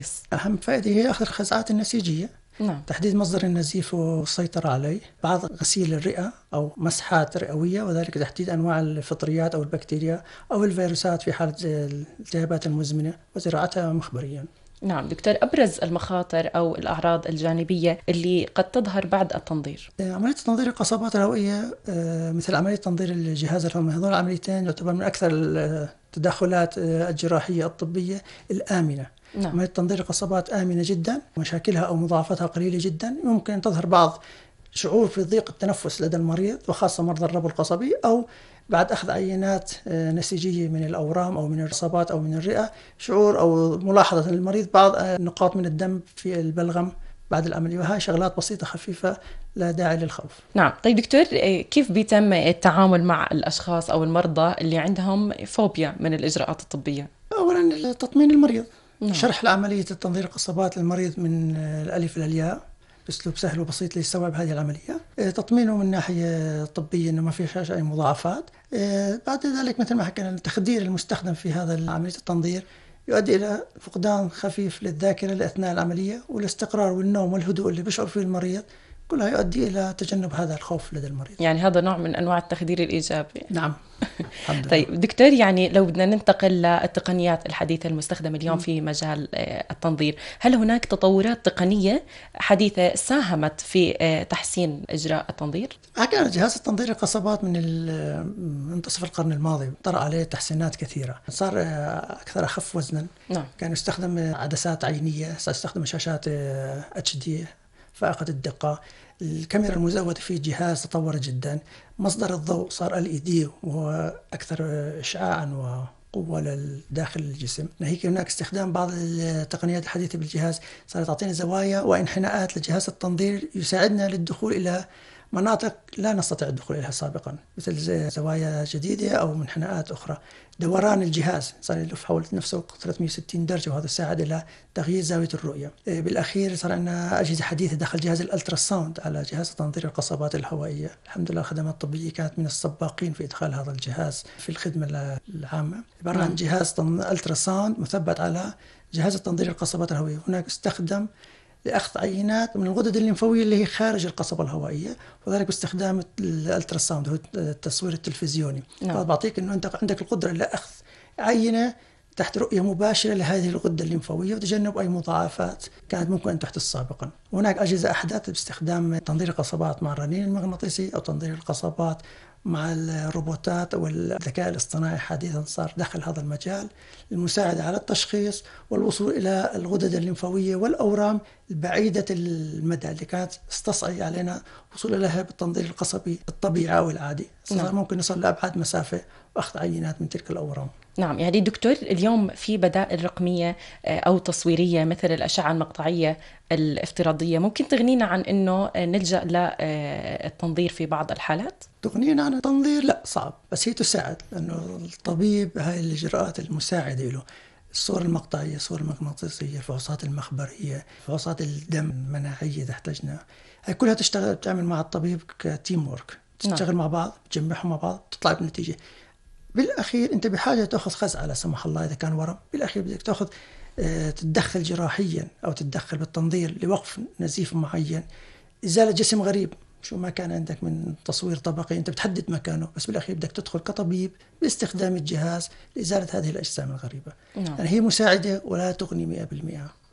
أهم فائدة هي أخذ الخزعات النسيجية، نعم. تحديد مصدر النزيف والسيطرة عليه، بعض غسيل الرئة أو مسحات رئوية، وذلك تحديد أنواع الفطريات أو البكتيريا أو الفيروسات في حالة الالتهابات المزمنة وزراعتها مخبريا. نعم دكتور، أبرز المخاطر أو الأعراض الجانبية اللي قد تظهر بعد التنظير؟ عملية تنظير القصبات الهوائية مثل عملية تنظير الجهاز الهضمي، هذول العمليتين يعتبر من أكثر التدخلات الجراحية الطبية الآمنة. نعم. عملية تنظير القصبات آمنة جدا، مشاكلها أو مضاعفتها قليلة جدا. يمكن تظهر بعض شعور في ضيق التنفس لدى المريض وخاصة مرضى الربو القصبي، أو بعد أخذ عينات نسيجية من الأورام أو من القصبات أو من الرئة، شعور أو ملاحظة المريض بعض نقاط من الدم في البلغم بعد العملية، وهي شغلات بسيطة خفيفة لا داعي للخوف. نعم. طيب دكتور، كيف بيتم التعامل مع الأشخاص أو المرضى اللي عندهم فوبيا من الإجراءات الطبية؟ أولا تطمين المريض. نعم. شرح عملية تنظير القصبات للمريض من الألف إلى الياء بأسلوب سهل وبسيط ليستوعب هذه العملية. تطمينه من ناحية طبية أنه ما فيش أي مضاعفات. بعد ذلك مثل ما حكينا تخدير المستخدم في هذا عملية التنظير يؤدي إلى فقدان خفيف للذاكرة أثناء العملية، والاستقرار والنوم والهدوء اللي بيشعر فيه المريض كلها يؤدي إلى تجنب هذا الخوف لدى المريض. يعني هذا نوع من أنواع التخدير الإيجابي. نعم. طيب دكتور، يعني لو بدنا ننتقل للتقنيات الحديثة المستخدمة اليوم في مجال التنظير، هل هناك تطورات تقنية حديثة ساهمت في تحسين إجراء التنظير؟ كان جهاز التنظير القصبات من منتصف القرن الماضي طرأ عليه تحسينات كثيرة، صار أكثر أخف وزنا. نعم. كان يستخدم عدسات عينية، سيستخدم شاشات HD فائقة الدقة. الكاميرا المزودة في الجهاز تطورت جدا. مصدر الضوء صار LED وهو أكثر إشعاعا وقوة لداخل الجسم. ناهيك هناك استخدام بعض التقنيات الحديثة بالجهاز صارت تعطينا زوايا وانحناءات لجهاز التنظير يساعدنا للدخول إلى مناطق لا نستطيع الدخول إليها سابقا، مثل زوايا جديدة أو منحناءات أخرى. دوران الجهاز صار يلف حول نفسه 360 درجة، وهذا ساعد إلى تغيير زاوية الرؤية. بالأخير صار عندنا أجهزة حديثة دخل جهاز الألترا ساوند على جهاز تنظير القصبات الهوائية. الحمد لله الخدمات الطبية كانت من السباقين في إدخال هذا الجهاز في الخدمة العامة. عبارة عن جهاز ألترا ساوند مثبت على جهاز تنظير القصبات الهوائية. هناك استخدم لأخذ عينات من الغدد الليمفاوية اللي هي خارج القصبة الهوائية، وذلك باستخدام الألترا ساوند هو التصوير التلفزيوني. هذا بعطيك إنه أنت عندك القدرة لأخذ عينة تحت رؤية مباشرة لهذه الغدة الليمفاوية وتجنب أي مضاعفات كانت ممكن أن تحدث سابقا. وهناك أجهزة أحدث باستخدام تنظير القصبات مع الرنين المغناطيسي أو تنظير القصبات مع الروبوتات والذكاء الاصطناعي. حديثا صار دخل هذا المجال للمساعدة على التشخيص والوصول إلى الغدد الليمفاوية والأورام البعيدة المدى اللي كانت استصعب علينا وصول لها بالتنظير القصبي الطبيعي أو العادي. صار ممكن نصل لأبعد مسافة وأخذ عينات من تلك الأورام. نعم. يعني دكتور، اليوم في بدائل رقمية أو تصويرية مثل الأشعة المقطعية الافتراضية ممكن تغنينا عن أنه نلجأ للتنظير في بعض الحالات؟ تغنينا عن التنظير؟ لا، صعب، بس هي تساعد، لأنه الطبيب هاي الإجراءات المساعدة له، الصور المقطعية، الصور المغناطيسية، الفحوصات المخبرية، فحوصات الدم المناعية إذا احتاجنا، هاي كلها تعمل مع الطبيب كتيم وورك، تشتغل مع بعض، تجمعهم مع بعض، تطلع بنتيجة. بالأخير أنت بحاجة تأخذ خزعة لا سمح الله إذا كان ورم، بالأخير بدك تأخذ تتدخل جراحيا أو تتدخل بالتنظير لوقف نزيف معين، إزالة جسم غريب شو ما كان عندك من تصوير طبقي أنت بتحدد مكانه، بس بالأخير بدك تدخل كطبيب باستخدام الجهاز لإزالة هذه الأجسام الغريبة. يعني هي مساعدة ولا تغني 100%.